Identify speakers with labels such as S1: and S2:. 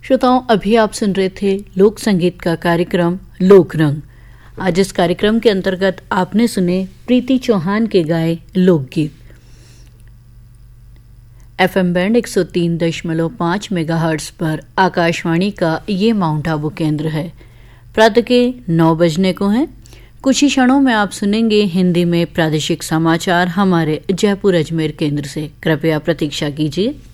S1: श्रोताओं, अभी आप सुन रहे थे लोक संगीत का कार्यक्रम लोक रंग। आज इस कार्यक्रम के अंतर्गत आपने सुने प्रीति चौहान के गाए लोकगीत। एफएम बैंड 103.5 मेगाहर्ट्ज पर आकाशवाणी का ये माउंट आबू केंद्र है। प्रातः के 9 बजने को हैं। कुछ ही क्षणों में आप सुनेंगे हिंदी में प्रादेशिक समाचार हमारे जयपुर अजमेर केंद्र से। कृपया प्रतीक्षा कीजिए।